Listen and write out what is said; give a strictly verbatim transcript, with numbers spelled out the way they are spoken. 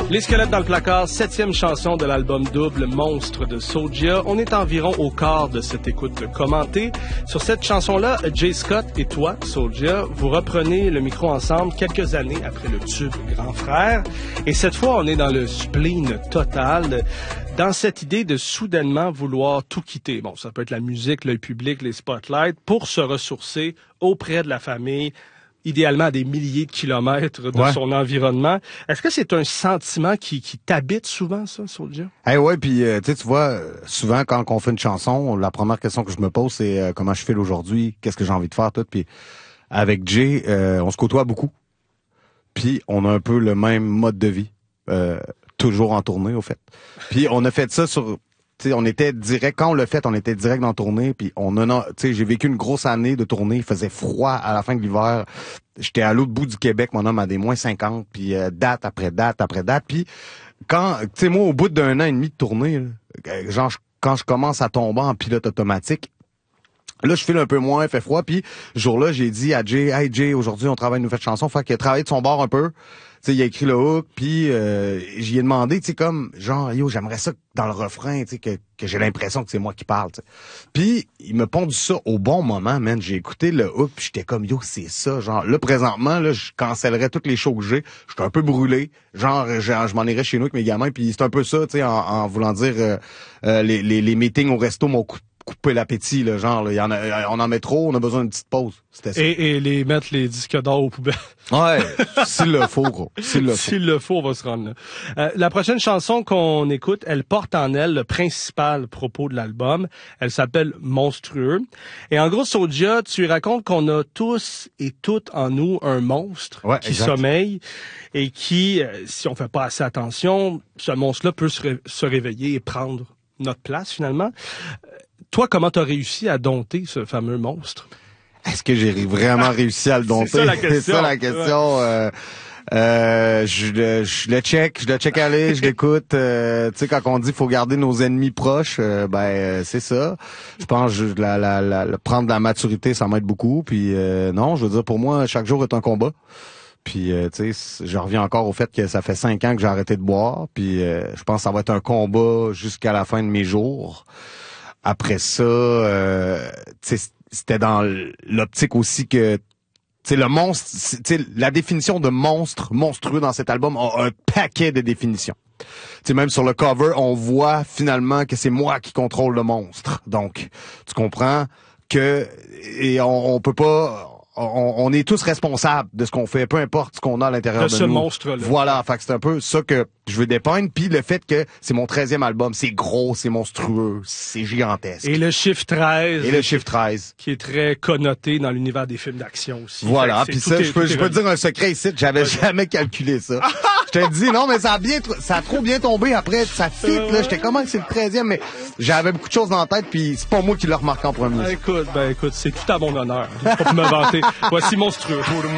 Les squelettes dans le placard, septième chanson de l'album double Monstre de Soulja. On est environ au quart de cette écoute commentée. Sur cette chanson-là, Jay Scott et toi, Soulja, vous reprenez le micro ensemble quelques années après le tube Grand Frère. Et cette fois, on est dans le spleen total, dans cette idée de soudainement vouloir tout quitter. Bon, ça peut être la musique, l'œil public, les spotlights, pour se ressourcer auprès de la famille, idéalement à des milliers de kilomètres de ouais. son environnement. Est-ce que c'est un sentiment qui, qui t'habite souvent, ça, Soulja? Eh ouais, puis euh, tu vois, souvent quand on fait une chanson, la première question que je me pose, c'est euh, comment je file aujourd'hui, qu'est-ce que j'ai envie de faire, tout. Puis avec Jay, euh, on se côtoie beaucoup, puis on a un peu le même mode de vie, euh, toujours en tournée, au fait. Puis on a fait ça sur... Tu sais, on était direct, quand on l'a fait, on était direct dans la tournée, puis on a, tu sais, j'ai vécu une grosse année de tournée, il faisait froid à la fin de l'hiver, j'étais à l'autre bout du Québec, mon homme a des moins cinquante, puis euh, date après date après date, puis quand, tu sais, moi, au bout d'un an et demi de tournée, là, genre, je, quand je commence à tomber en pilote automatique, là, je file un peu moins, il fait froid, puis ce jour-là, j'ai dit à Jay, « Hey Jay, aujourd'hui, on travaille une nouvelle chanson », fait qu'il a travaillé de son bord un peu, tu sais, il a écrit le hook, puis euh, j'y ai demandé, tu sais, comme, genre, yo, j'aimerais ça dans le refrain, tu sais, que, que j'ai l'impression que c'est moi qui parle, tu sais. Puis, il me pondu ça au bon moment, man. J'ai écouté le hook, puis j'étais comme, yo, c'est ça, genre, là, présentement, là, je cancellerais toutes les shows que j'ai. J'étais un peu brûlé. Genre, je, je m'en irais chez nous avec mes gamins, puis c'est un peu ça, tu sais, en, en voulant dire, euh, euh, les, les, les meetings au resto m'ont coupé couper l'appétit, là, genre, là, y en a, on en met trop, on a besoin d'une petite pause. C'était ça. Et, et les mettre les disques d'or aux poubelles. Ouais, s'il le faut, gros. S'il le faut. S'il le faut, on va se rendre là. Euh, la prochaine chanson qu'on écoute, elle porte en elle le principal propos de l'album. Elle s'appelle Monstrueux. Et en gros, Soulja, tu racontes qu'on a tous et toutes en nous un monstre ouais, qui exact. sommeille et qui, euh, si on fait pas assez attention, ce monstre-là peut se, ré- se réveiller et prendre notre place, finalement. Toi, comment t'as réussi à dompter ce fameux monstre? Est-ce que j'ai vraiment réussi à le dompter? C'est ça la question. C'est ça la question. Ouais. Euh, euh, je, le, je le check, je le check aller, je l'écoute. Euh, tu sais, quand on dit faut garder nos ennemis proches, euh, ben euh, c'est ça. Je pense que la, la, la, la, prendre de la maturité, ça m'aide beaucoup. Puis euh, non, je veux dire, pour moi, chaque jour est un combat. Puis, euh, tu sais, je reviens encore au fait que ça fait cinq ans que j'ai arrêté de boire. Puis, euh, je pense que ça va être un combat jusqu'à la fin de mes jours. Après ça, euh, c'était dans l'optique aussi que, tu sais, le monstre, tu sais, la définition de monstre, monstrueux dans cet album a un paquet de définitions. Tu sais, même sur le cover, on voit finalement que c'est moi qui contrôle le monstre. Donc, tu comprends que, et on, on peut pas... On, on est tous responsables de ce qu'on fait, peu importe ce qu'on a à l'intérieur de, de nous. ce monstre-là. Voilà, fait que c'est un peu ça que je veux dépeindre. Puis le fait que c'est mon treizième album, c'est gros, c'est monstrueux, c'est gigantesque. Et le chiffre treize. Et le chiffre treize. Qui est très connoté dans l'univers des films d'action aussi. Voilà, puis ça, je peux, je peux te dire un secret ici, j'avais jamais calculé ça. Je te dis, non, mais ça a bien, ça a trop bien tombé après, ça fit, là. J'étais comment c'est le treizième, mais j'avais beaucoup de choses dans la tête, puis c'est pas moi qui l'ai remarqué en premier. Ben, écoute, ben écoute, c'est tout à mon honneur. Je peux pas me vanter. Voici Monstrueux.